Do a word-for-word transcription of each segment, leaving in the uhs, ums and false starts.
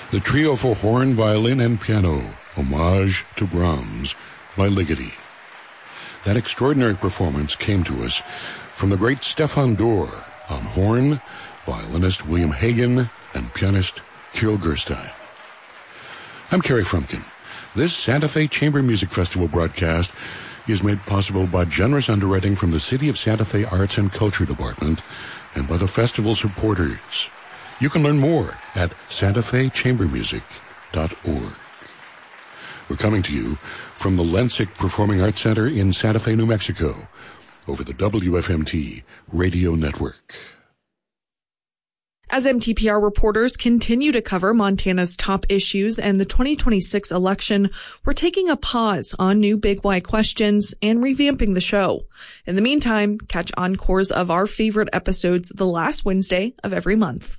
The trio for horn, violin, and piano, Homage to Brahms by Ligeti. That extraordinary performance came to us from the great Stefan Dor on horn, violinist William Hagen, and pianist Kirill Gerstein. I'm Kerry Frumkin. This Santa Fe Chamber Music Festival broadcast is made possible by generous underwriting from the City of Santa Fe Arts and Culture Department and by the festival supporters. You can learn more at santa fe chamber music dot org. We're coming to you from the Lensic Performing Arts Center in Santa Fe, New Mexico, over the W F M T radio network. As M T P R reporters continue to cover Montana's top issues and the twenty twenty-six election, we're taking a pause on new Big Why questions and revamping the show. In the meantime, catch encores of our favorite episodes the last Wednesday of every month.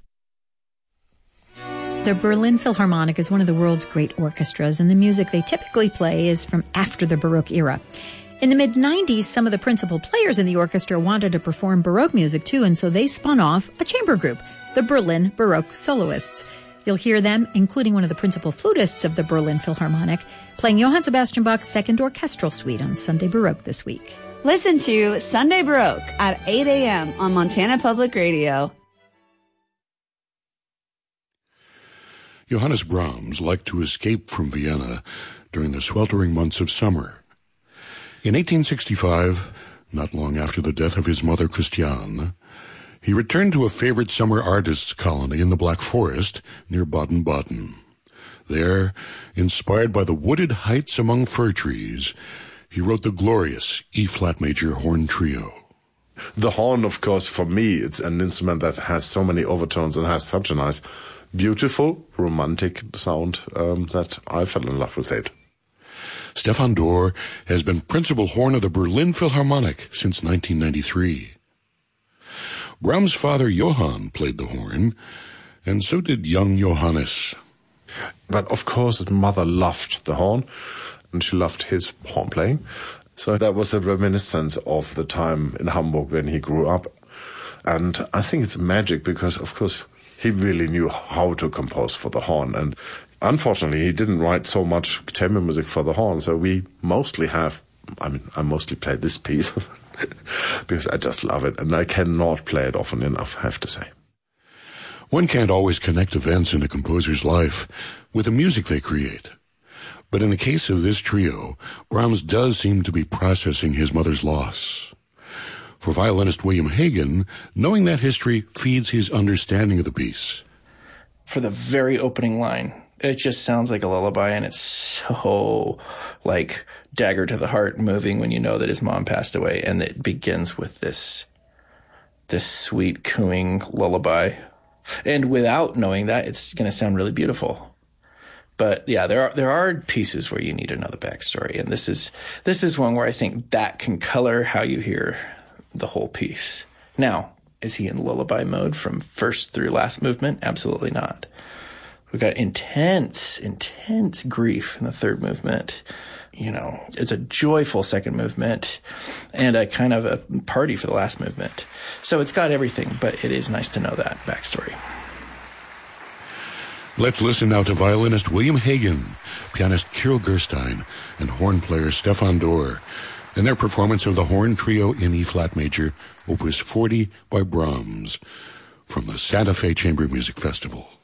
The Berlin Philharmonic is one of the world's great orchestras, and the music they typically play is from after the Baroque era. In the mid nineties, some of the principal players in the orchestra wanted to perform Baroque music too, and so they spun off a chamber group, the Berlin Baroque Soloists. You'll hear them, including one of the principal flutists of the Berlin Philharmonic, playing Johann Sebastian Bach's Second Orchestral Suite on Sunday Baroque this week. Listen to Sunday Baroque at eight a.m. on Montana Public Radio. Johannes Brahms liked to escape from Vienna during the sweltering months of summer. In eighteen sixty-five, not long after the death of his mother Christiane, he returned to a favorite summer artists' colony in the Black Forest near Baden-Baden. There, inspired by the wooded heights among fir trees, he wrote the glorious E-flat major horn trio. The horn, of course, for me, it's an instrument that has so many overtones and has such a nice, beautiful, romantic sound um, that I fell in love with it. Stefan Dor has been principal horn of the Berlin Philharmonic since nineteen ninety-three. Brahms' father Johann played the horn, and so did young Johannes. But of course his mother loved the horn, and she loved his horn playing. So that was a reminiscence of the time in Hamburg when he grew up. And I think it's magic because, of course, he really knew how to compose for the horn. And unfortunately, he didn't write so much chamber music for the horn. So we mostly have, I mean, I mostly play this piece because I just love it. And I cannot play it often enough, I have to say. One can't always connect events in a composer's life with the music they create. But in the case of this trio, Brahms does seem to be processing his mother's loss. For violinist William Hagen, knowing that history feeds his understanding of the piece. For the very opening line, it just sounds like a lullaby, and it's so, like, dagger to the heart moving when you know that his mom passed away, and it begins with this, this sweet cooing lullaby. And without knowing that, it's going to sound really beautiful. But yeah, there are there are pieces where you need to know the backstory, and this is this is one where I think that can color how you hear the whole piece. Now, is he in lullaby mode from first through last movement? Absolutely not. We've got intense, intense grief in the third movement. You know, it's a joyful second movement and a kind of a party for the last movement. So it's got everything, but it is nice to know that backstory. Let's listen now to violinist William Hagen, pianist Kirill Gerstein, and horn player Stefan Dor, and their performance of the horn trio in E-flat major, Opus forty by Brahms, from the Santa Fe Chamber Music Festival.